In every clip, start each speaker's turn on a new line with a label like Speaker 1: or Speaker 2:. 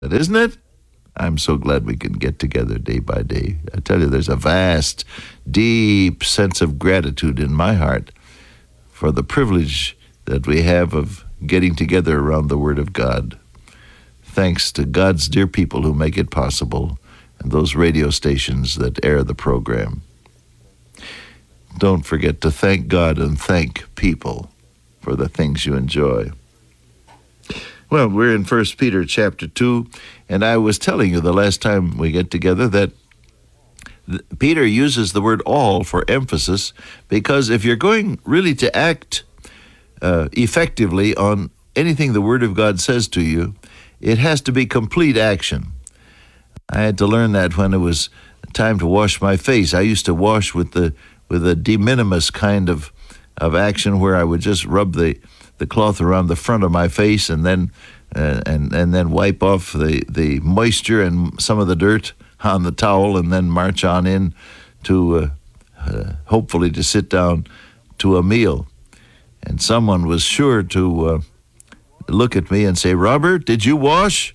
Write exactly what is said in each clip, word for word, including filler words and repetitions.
Speaker 1: Isn't it? I'm so glad we can get together day by day. I tell you, there's a vast, deep sense of gratitude in my heart for the privilege that we have of getting together around the Word of God. Thanks to God's dear people who make it possible, and those radio stations that air the program. Don't forget to thank God and thank people for the things you enjoy. Well, we're in First Peter chapter two, and I was telling you the last time we get together that th- Peter uses the word all for emphasis, because if you're going really to act uh, effectively on anything the Word of God says to you, it has to be complete action. I had to learn that when it was time to wash my face. I used to wash with the with a de minimis kind of, of action where I would just rub the the cloth around the front of my face and then uh, and and then wipe off the, the moisture and some of the dirt on the towel, and then march on in to uh, uh, hopefully to sit down to a meal. And someone was sure to uh, look at me and say, "Robert, did you wash?"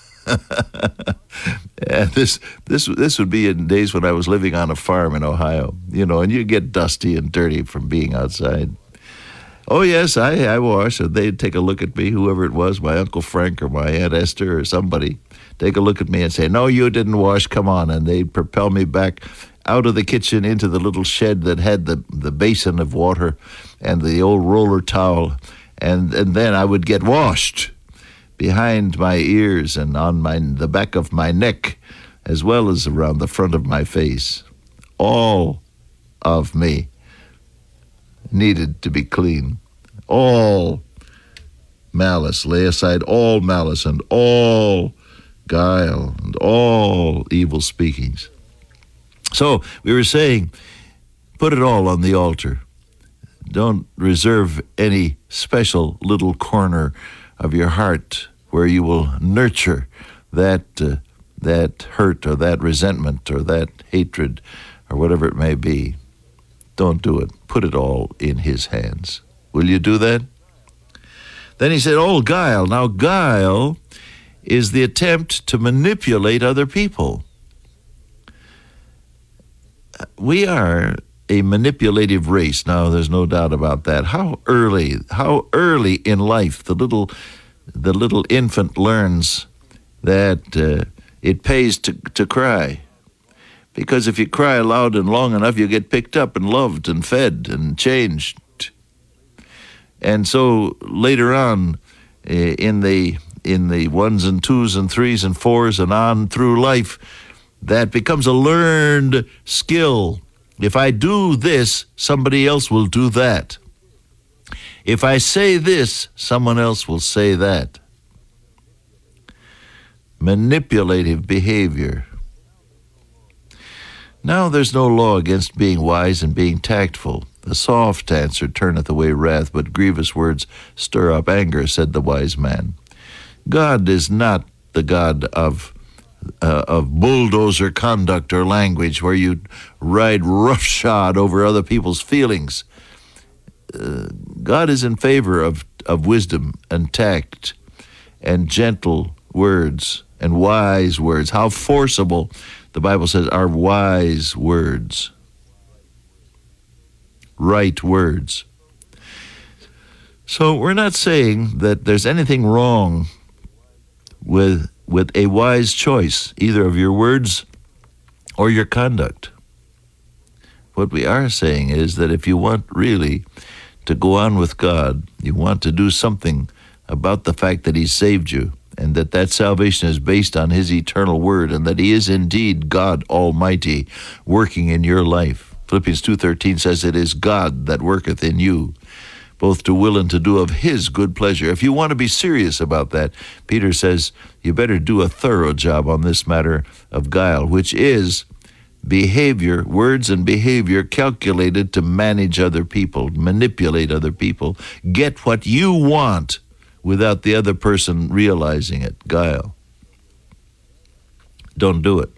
Speaker 1: And this this this would be in days when I was living on a farm in Ohio, you know, and you get dusty and dirty from being outside. Oh, yes, I, I wash. And they'd take a look at me, whoever it was, my Uncle Frank or my Aunt Esther or somebody, take a look at me and say, "No, you didn't wash, come on." And they'd propel me back out of the kitchen into the little shed that had the, the basin of water and the old roller towel. And, and then I would get washed behind my ears and on my the back of my neck, as well as around the front of my face. All of me needed to be clean. All malice, lay aside all malice and all guile and all evil speakings. So we were saying, put it all on the altar. Don't reserve any special little corner of your heart where you will nurture that uh, that hurt or that resentment or that hatred or whatever it may be. Don't do it. Put it all in his hands. Will you do that? Then he said, "All guile." Now, guile is the attempt to manipulate other people. We are a manipulative race. Now, there's no doubt about that. How early, how early in life the little, the little infant learns that uh, it pays to to cry. Because if you cry loud and long enough, you get picked up and loved and fed and changed. And so later on, in the in the ones and twos and threes and fours and on through life, that becomes a learned skill. If I do this, somebody else will do that. If I say this, someone else will say that. Manipulative behavior. Now there's no law against being wise and being tactful. The soft answer turneth away wrath, but grievous words stir up anger, said the wise man. God is not the God of uh, of bulldozer conduct or language where you ride roughshod over other people's feelings. Uh, God is in favor of, of wisdom and tact and gentle words and wise words. How forcible, the Bible says, are wise words. Right words. So we're not saying that there's anything wrong with with a wise choice, either of your words or your conduct. What we are saying is that if you want really to go on with God, you want to do something about the fact that he saved you, and that that salvation is based on his eternal word, and that he is indeed God Almighty working in your life. Philippians two thirteen says, "It is God that worketh in you, both to will and to do of his good pleasure." If you want to be serious about that, Peter says, you better do a thorough job on this matter of guile, which is behavior, words and behavior calculated to manage other people, manipulate other people, get what you want without the other person realizing it. Guile. Don't do it.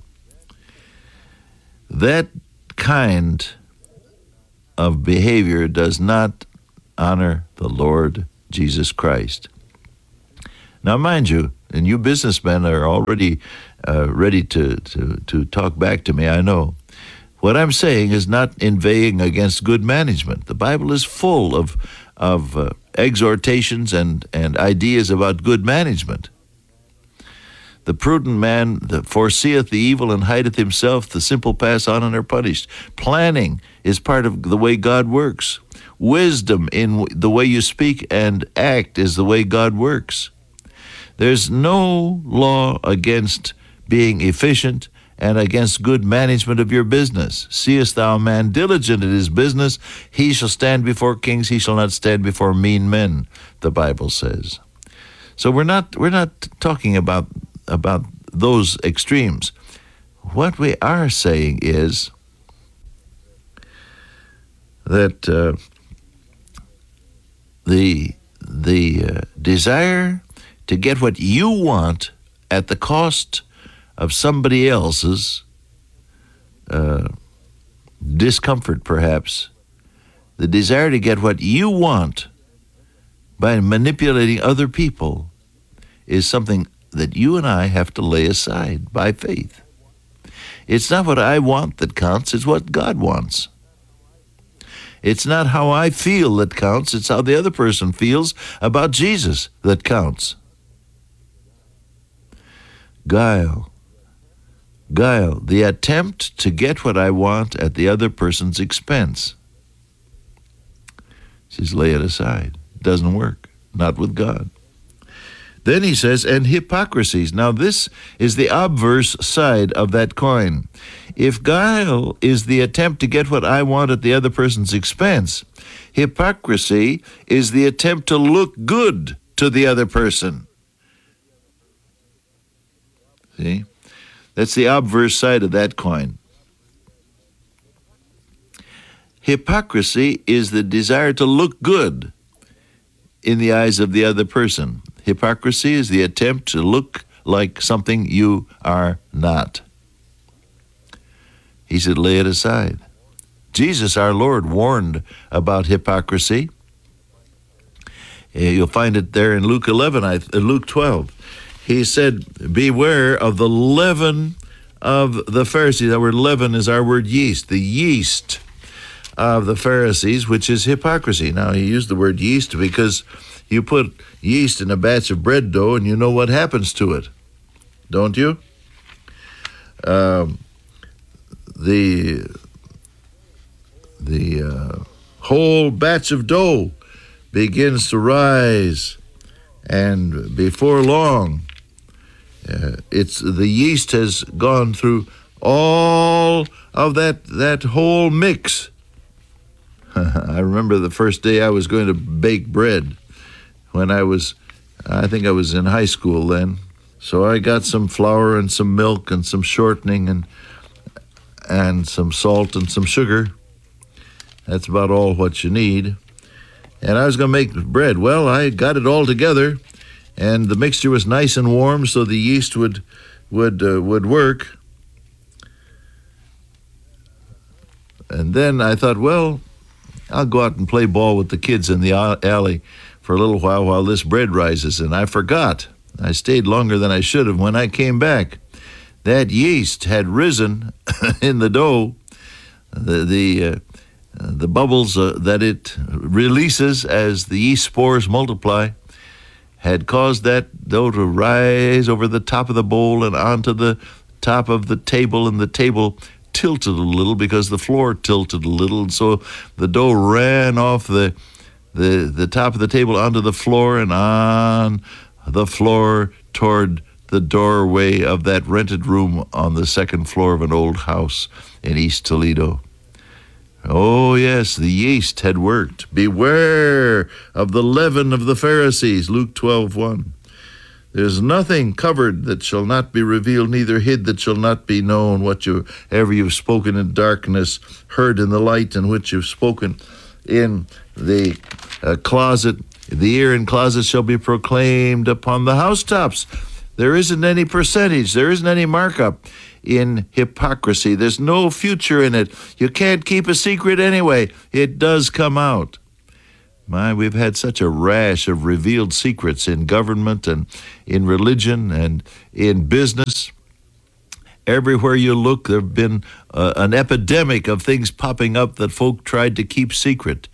Speaker 1: That kind of behavior does not honor the Lord Jesus Christ. Now, mind you, And you businessmen are already uh, ready to, to, to talk back to me, I know. What I'm saying is not inveighing against good management. The Bible is full of, of uh, exhortations and, and ideas about good management. The prudent man that foreseeth the evil and hideth himself, the simple pass on and are punished. Planning is part of the way God works. Wisdom in the way you speak and act is the way God works. There's no law against being efficient and against good management of your business. Seest thou a man diligent in his business, he shall stand before kings, he shall not stand before mean men, the Bible says. So we're not we're not talking about about those extremes. What we are saying is that uh, the the uh, desire to get what you want at the cost of somebody else's uh, discomfort, perhaps, the desire to get what you want by manipulating other people is something that you and I have to lay aside by faith. It's not what I want that counts, it's what God wants. It's not how I feel that counts, it's how the other person feels about Jesus that counts. Guile. Guile, the attempt to get what I want at the other person's expense. Just lay it aside. Doesn't work. Not with God. Then he says, and hypocrisies. Now this is the obverse side of that coin. If guile is the attempt to get what I want at the other person's expense, hypocrisy is the attempt to look good to the other person. See? That's the obverse side of that coin. Hypocrisy is the desire to look good in the eyes of the other person. Hypocrisy is the attempt to look like something you are not. He said, lay it aside. Jesus, our Lord, warned about hypocrisy. You'll find it there in Luke eleven, Luke twelve. He said, beware of the leaven of the Pharisees. That word leaven is our word yeast, the yeast of the Pharisees, which is hypocrisy. Now, he used the word yeast because you put yeast in a batch of bread dough and you know what happens to it, don't you? Um, the the uh, whole batch of dough begins to rise, and before long, Uh, it's the yeast has gone through all of that that whole mix. I remember the first day I was going to bake bread when I was, I think I was in high school then. So I got some flour and some milk and some shortening and and some salt and some sugar. That's about all what you need. And I was going to make bread. Well, I got it all together. And the mixture was nice and warm, so the yeast would would uh, would work. And then I thought, well, I'll go out and play ball with the kids in the alley for a little while while this bread rises. And I forgot. I stayed longer than I should have. When I came back, that yeast had risen in the dough. The the uh, the bubbles uh, that it releases as the yeast spores multiply had caused that dough to rise over the top of the bowl and onto the top of the table, and the table tilted a little because the floor tilted a little, and so the dough ran off the the the top of the table onto the floor and on the floor toward the doorway of that rented room on the second floor of an old house in East Toledo. Oh, yes, the yeast had worked. Beware of the leaven of the Pharisees, Luke twelve one. There's nothing covered that shall not be revealed, neither hid that shall not be known. Whatever you've spoken in darkness, heard in the light, and which you've spoken in the uh, closet, the ear in closet shall be proclaimed upon the housetops. There isn't any percentage, there isn't any markup in hypocrisy. There's no future in it. You can't keep a secret anyway. It does come out. My, we've had such a rash of revealed secrets in government and in religion and in business. Everywhere you look, there have been uh, an epidemic of things popping up that folk tried to keep secret.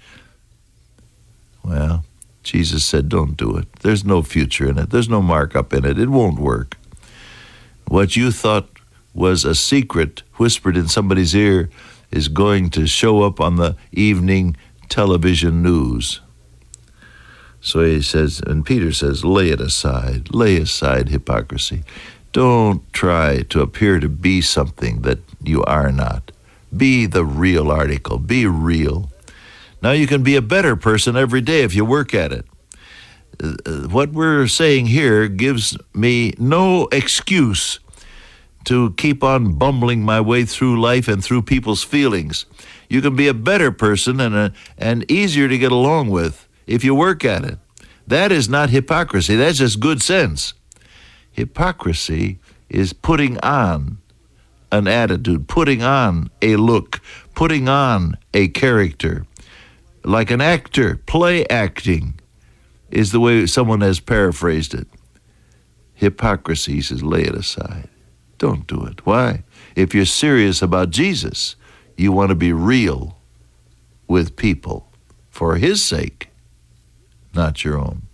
Speaker 1: Well, Jesus said, don't do it. There's no future in it. There's no markup in it. It won't work. What you thought was a secret whispered in somebody's ear is going to show up on the evening television news. So he says, and Peter says, lay it aside. Lay aside hypocrisy. Don't try to appear to be something that you are not. Be the real article. Be real. Now you can be a better person every day if you work at it. Uh, what we're saying here gives me no excuse to keep on bumbling my way through life and through people's feelings. You can be a better person and a, and easier to get along with if you work at it. That is not hypocrisy. That's just good sense. Hypocrisy is putting on an attitude, putting on a look, putting on a character. Like an actor, play acting is the way someone has paraphrased it. Hypocrisy, he says, lay it aside. Don't do it. Why? If you're serious about Jesus, you want to be real with people for his sake, not your own.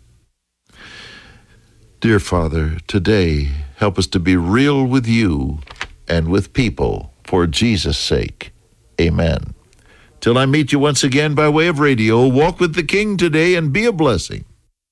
Speaker 1: Dear Father, today, help us to be real with you and with people for Jesus' sake. Amen. Till I meet you once again by way of radio, walk with the King today and be a blessing.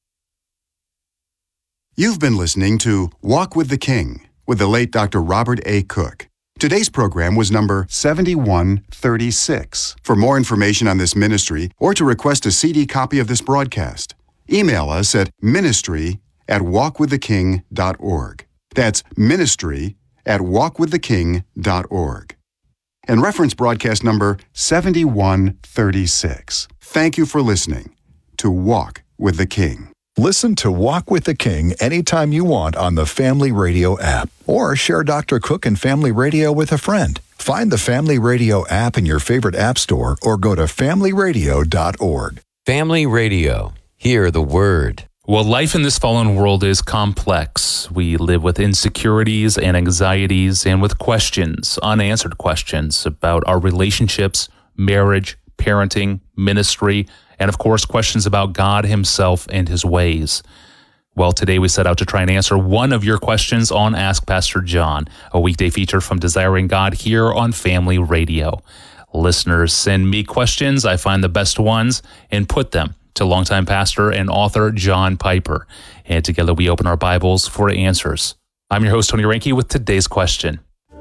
Speaker 2: You've been listening to Walk with the King with the late Doctor Robert A. Cook. Today's program was number seventy-one thirty-six. For more information on this ministry or to request a C D copy of this broadcast, email us at ministry at walk with the king dot org. That's ministry at walk with the king dot org. And reference broadcast number seventy-one thirty-six. Thank you for listening to Walk with the King.
Speaker 3: Listen to Walk with the King anytime you want on the Family Radio app, or share Doctor Cook and Family Radio with a friend. Find the Family Radio app in your favorite app store or go to family radio dot org.
Speaker 4: Family Radio. Hear the word.
Speaker 5: Well, life in this fallen world is complex. We live with insecurities and anxieties and with questions, unanswered questions about our relationships, marriage, parenting, ministry, and of course, questions about God himself and his ways. Well, today we set out to try and answer one of your questions on Ask Pastor John, a weekday feature from Desiring God here on Family Radio. Listeners send me questions. I find the best ones and put them to longtime pastor and author John Piper. And together we open our Bibles for answers. I'm your host, Tony Reinke, with today's question.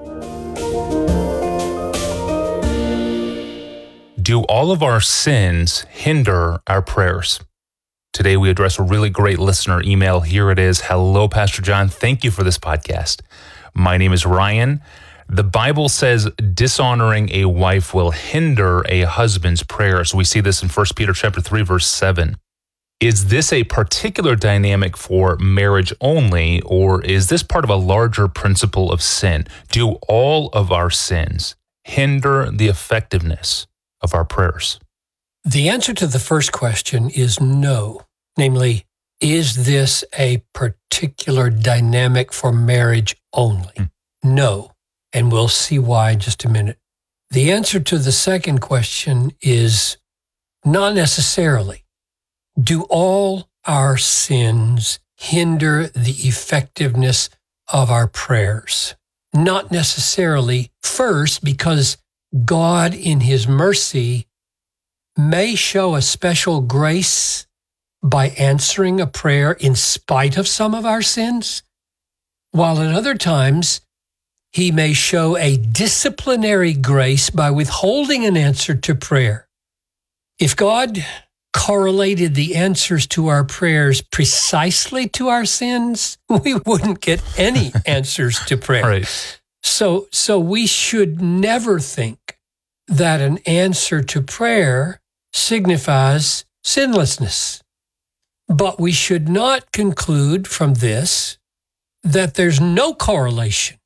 Speaker 5: Do all of our sins hinder our prayers? Today we address a really great listener email. Here it is. Hello, Pastor John. Thank you for this podcast. My name is Ryan. The Bible says dishonoring a wife will hinder a husband's prayers. We see this in First Peter chapter three, verse seven. Is this a particular dynamic for marriage only, or is this part of a larger principle of sin? Do all of our sins hinder the effectiveness of our prayers?
Speaker 6: The answer to the first question is no. Namely, is this a particular dynamic for marriage only? Mm. No. And we'll see why in just a minute. The answer to the second question is not necessarily. Do all our sins hinder the effectiveness of our prayers? Not necessarily. First, because God in his mercy may show a special grace by answering a prayer in spite of some of our sins, while at other times he may show a disciplinary grace by withholding an answer to prayer. If God correlated the answers to our prayers precisely to our sins, we wouldn't get any answers to prayer.
Speaker 5: Right.
Speaker 6: So, so we should never think that an answer to prayer signifies sinlessness. But we should not conclude from this that there's no correlation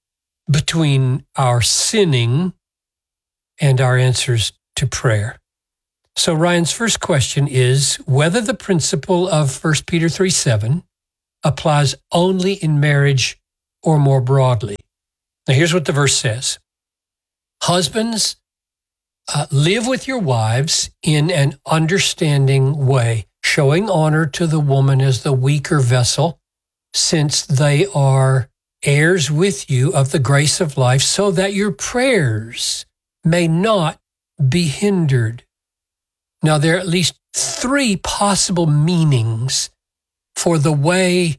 Speaker 6: between our sinning and our answers to prayer. So Ryan's first question is whether the principle of First Peter three seven applies only in marriage or more broadly. Now here's what the verse says. Husbands, uh, live with your wives in an understanding way, showing honor to the woman as the weaker vessel, since they are heirs with you of the grace of life, so that your prayers may not be hindered. Now, there are at least three possible meanings for the way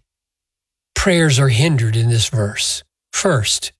Speaker 6: prayers are hindered in this verse. First,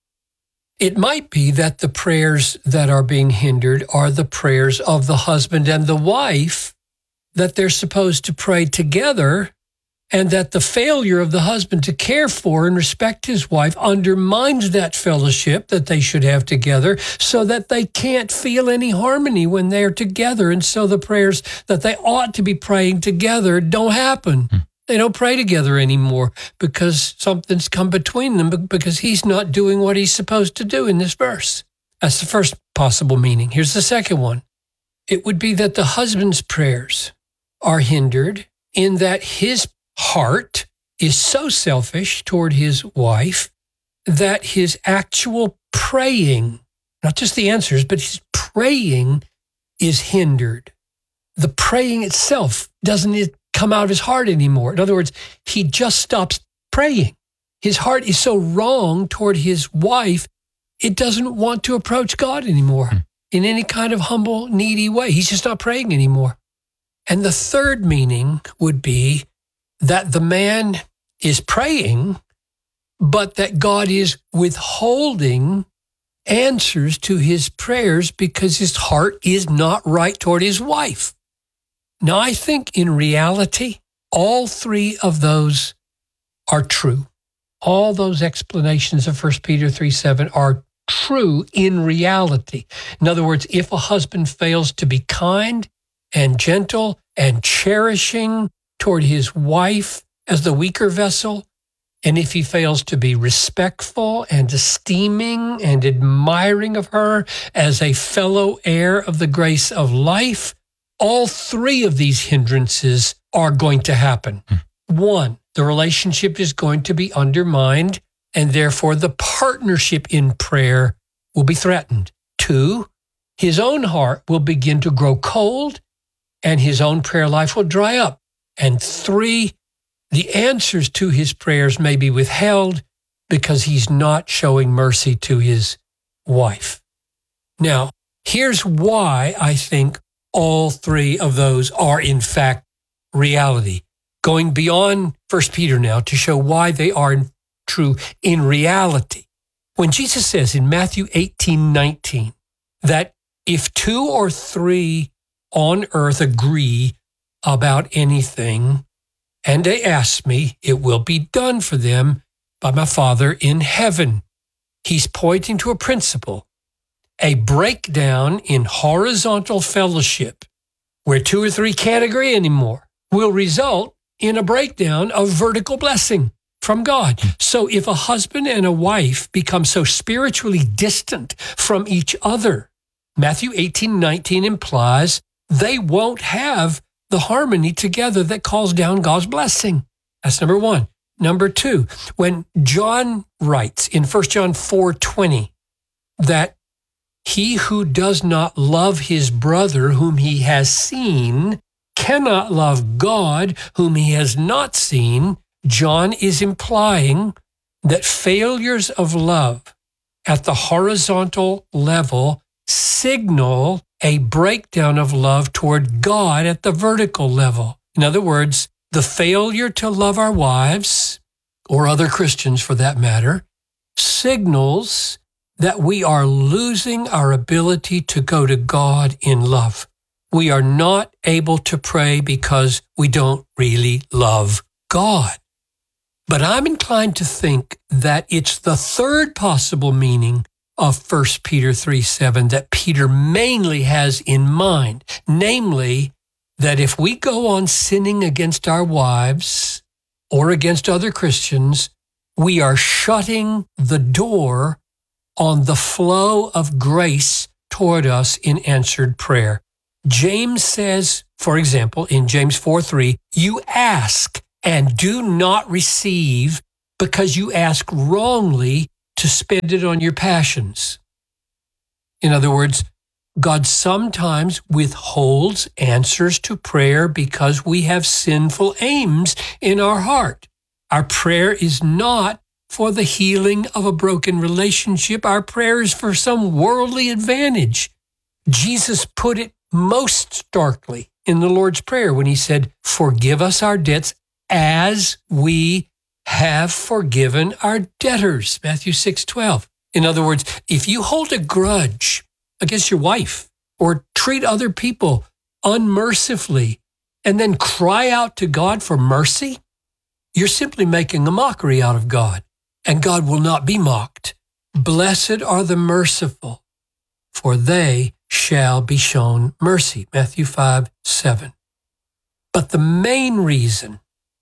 Speaker 6: it might be that the prayers that are being hindered are the prayers of the husband and the wife, that they're supposed to pray together, and that the failure of the husband to care for and respect his wife undermines that fellowship that they should have together, so that they can't feel any harmony when they're together. And so the prayers that they ought to be praying together don't happen. Hmm. They don't pray together anymore because something's come between them, because he's not doing what he's supposed to do in this verse. That's the first possible meaning. Here's the second one. It would be that the husband's prayers are hindered in that his heart is so selfish toward his wife that his actual praying, not just the answers, but his praying is hindered. The praying itself doesn't come out of his heart anymore. In other words, he just stops praying. His heart is so wrong toward his wife, it doesn't want to approach God anymore hmm. in any kind of humble, needy way. He's just not praying anymore. And the third meaning would be that the man is praying, but that God is withholding answers to his prayers because his heart is not right toward his wife. Now, I think in reality, all three of those are true. All those explanations of First Peter three seven are true in reality. In other words, if a husband fails to be kind and gentle and cherishing toward his wife as the weaker vessel, and if he fails to be respectful and esteeming and admiring of her as a fellow heir of the grace of life, all three of these hindrances are going to happen. Hmm. One, the relationship is going to be undermined, and therefore the partnership in prayer will be threatened. Two, his own heart will begin to grow cold, and his own prayer life will dry up. And three, the answers to his prayers may be withheld because he's not showing mercy to his wife. Now, here's why I think all three of those are, in fact, reality. Going beyond First Peter now to show why they are true in reality. When Jesus says in Matthew eighteen nineteen that if two or three on earth agree about anything, and they ask me, it will be done for them by my Father in heaven. He's pointing to a principle. A breakdown in horizontal fellowship, where two or three can't agree anymore, will result in a breakdown of vertical blessing from God. So if a husband and a wife become so spiritually distant from each other, Matthew eighteen nineteen implies they won't have the harmony together that calls down God's blessing. That's number one. Number two, when John writes in First John four twenty that he who does not love his brother whom he has seen cannot love God whom he has not seen, John is implying that failures of love at the horizontal level signal a breakdown of love toward God at the vertical level. In other words, the failure to love our wives, or other Christians for that matter, signals that we are losing our ability to go to God in love. We are not able to pray because we don't really love God. But I'm inclined to think that it's the third possible meaning of First Peter three seven that Peter mainly has in mind, namely that if we go on sinning against our wives or against other Christians, we are shutting the door on the flow of grace toward us in answered prayer. James says, for example, in James four three, you ask and do not receive because you ask wrongly to spend it on your passions. In other words, God sometimes withholds answers to prayer because we have sinful aims in our heart. Our prayer is not for the healing of a broken relationship. Our prayer is for some worldly advantage. Jesus put it most starkly in the Lord's Prayer when he said, forgive us our debts as we have forgiven our debtors, Matthew six twelve. In other words, if you hold a grudge against your wife or treat other people unmercifully and then cry out to God for mercy, you're simply making a mockery out of God, and God will not be mocked. Blessed are the merciful, for they shall be shown mercy, Matthew five seven. But the main reason,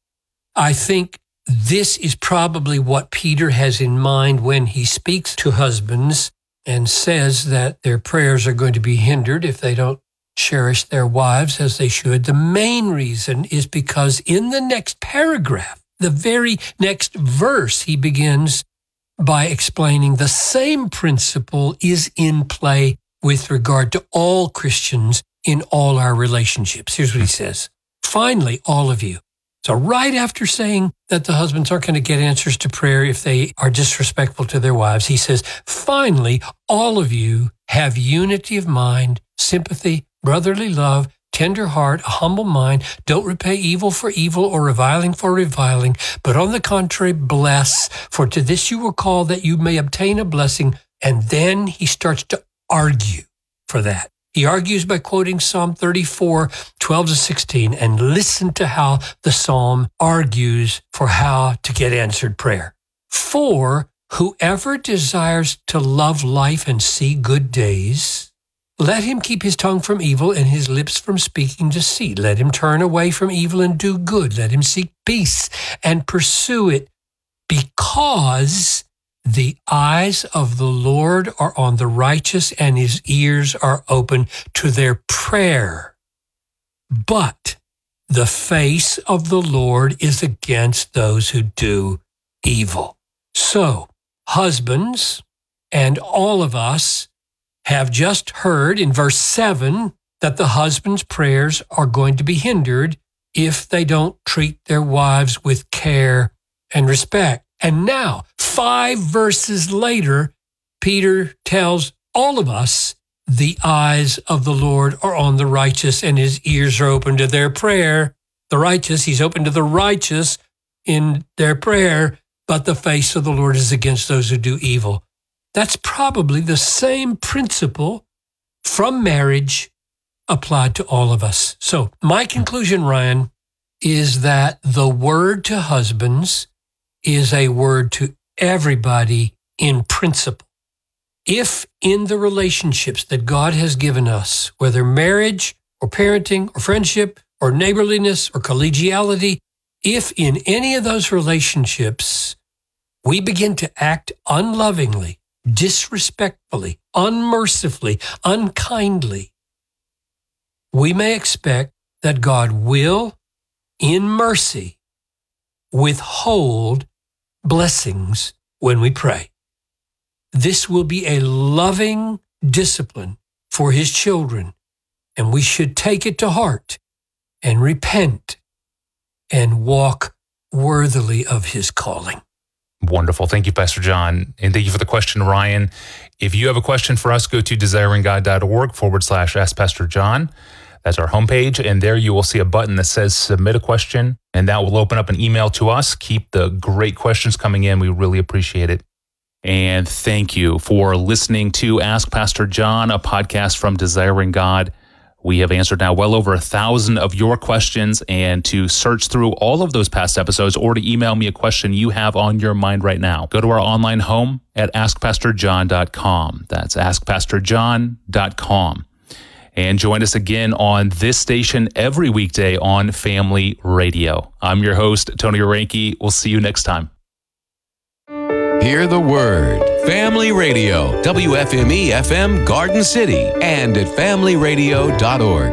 Speaker 6: I think this is probably what Peter has in mind when he speaks to husbands and says that their prayers are going to be hindered if they don't cherish their wives as they should. The main reason is because in the next paragraph, the very next verse, he begins by explaining the same principle is in play with regard to all Christians in all our relationships. Here's what he says. Finally, all of you. So right after saying that the husbands aren't going to get answers to prayer if they are disrespectful to their wives, he says, finally, all of you have unity of mind, sympathy, brotherly love, tender heart, a humble mind. Don't repay evil for evil or reviling for reviling, but on the contrary, bless. For to this you were called that you may obtain a blessing. And then he starts to argue for that. He argues by quoting Psalm thirty-four, twelve to sixteen, and listen to how the psalm argues for how to get answered prayer. For whoever desires to love life and see good days, let him keep his tongue from evil and his lips from speaking deceit. Let him turn away from evil and do good. Let him seek peace and pursue it, because the eyes of the Lord are on the righteous and his ears are open to their prayer. But the face of the Lord is against those who do evil. So, husbands and all of us have just heard in verse seven that the husband's prayers are going to be hindered if they don't treat their wives with care and respect. And now, five verses later, Peter tells all of us the eyes of the Lord are on the righteous and his ears are open to their prayer. The righteous, he's open to the righteous in their prayer, but the face of the Lord is against those who do evil. That's probably the same principle from marriage applied to all of us. So my conclusion, Ryan, is that the word to husbands is a word to everybody in principle. If in the relationships that God has given us, whether marriage or parenting or friendship or neighborliness or collegiality, if in any of those relationships we begin to act unlovingly, disrespectfully, unmercifully, unkindly, we may expect that God will, in mercy, withhold blessings when we pray. This will be a loving discipline for his children, and we should take it to heart and repent and walk worthily of his calling.
Speaker 5: Wonderful. Thank you, Pastor John. And thank you for the question, Ryan. If you have a question for us, go to desiringgod.org forward slash ask Pastor John. That's our homepage. And there you will see a button that says submit a question. And that will open up an email to us. Keep the great questions coming in. We really appreciate it. And thank you for listening to Ask Pastor John, a podcast from Desiring God. We have answered now well over a thousand of your questions, and to search through all of those past episodes or to email me a question you have on your mind right now, go to our online home at ask pastor john dot com. That's ask pastor john dot com. And join us again on this station every weekday on Family Radio. I'm your host, Tony Orenke. We'll see you next time.
Speaker 4: Hear the Word. Family Radio, W F M E F M Garden City, and at family radio dot org.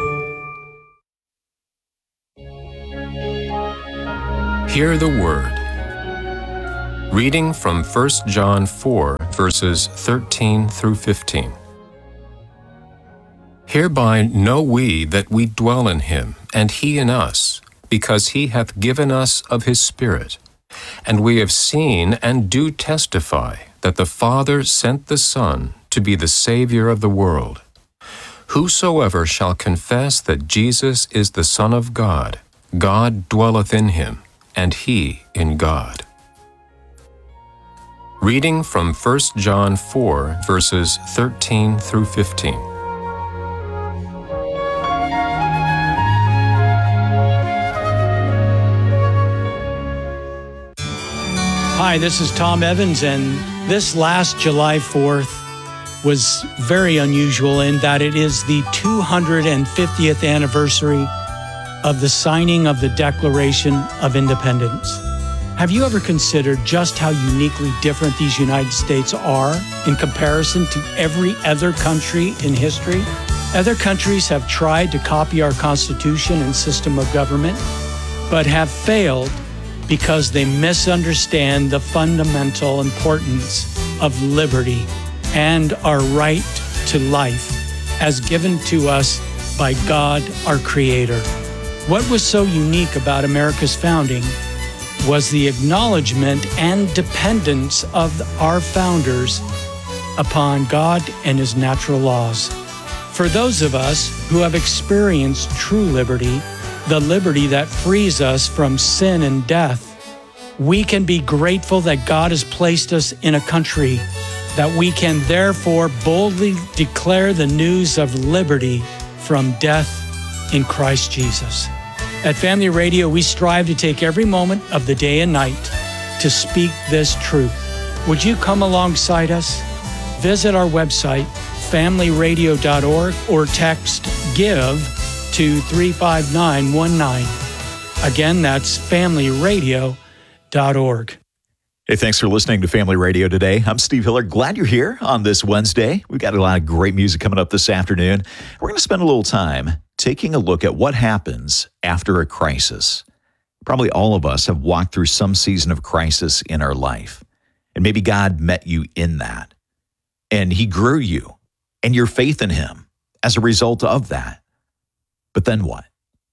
Speaker 7: Hear the Word. Reading from First John four, verses thirteen through fifteen. Hereby know we that we dwell in him, and he in us, because he hath given us of his Spirit. And we have seen and do testify that the Father sent the Son to be the Savior of the world. Whosoever shall confess that Jesus is the Son of God, God dwelleth in him, and he in God. Reading from First John four, verses thirteen through fifteen.
Speaker 8: Hi, this is Tom Evans, and this last July fourth was very unusual in that it is the two hundred fiftieth anniversary of the signing of the Declaration of Independence. Have you ever considered just how uniquely different these United States are in comparison to every other country in history? Other countries have tried to copy our Constitution and system of government, but have failed because they misunderstand the fundamental importance of liberty and our right to life as given to us by God, our Creator. What was so unique about America's founding was the acknowledgement and dependence of our founders upon God and His natural laws. For those of us who have experienced true liberty, the liberty that frees us from sin and death, we can be grateful that God has placed us in a country that we can therefore boldly declare the news of liberty from death in Christ Jesus. At Family Radio, we strive to take every moment of the day and night to speak this truth. Would you come alongside us? Visit our website, family radio dot org, or text GIVE to three five nine one nine. Again, that's family radio dot org.
Speaker 9: Hey, thanks for listening to Family Radio today. I'm Steve Hiller. Glad you're here on this Wednesday. We've got a lot of great music coming up this afternoon. We're going to spend a little time taking a look at what happens after a crisis. Probably all of us have walked through some season of crisis in our life. And maybe God met you in that. And He grew you and your faith in Him as a result of that. But then what?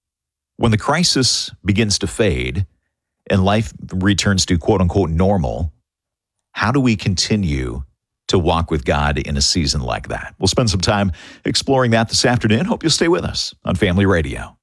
Speaker 9: When the crisis begins to fade and life returns to quote-unquote normal, how do we continue to walk with God in a season like that? We'll spend some time exploring that this afternoon. Hope you'll stay with us on Family Radio.